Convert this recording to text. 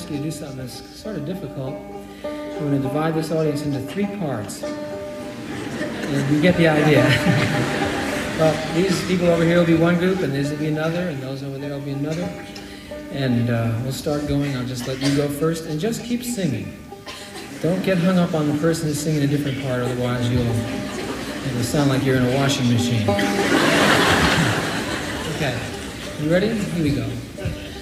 ask you to do something that's sort of difficult. I'm going to divide this audience into 3 parts. And you get the idea. Well, these people over here will be one group, and these will be another, and those over there will be another. And we'll start going. I'll just let you go first, and just keep singing. Don't get hung up on the person who's singing a different part, otherwise it'll sound like you're in a washing machine. Okay, you ready? Here we go.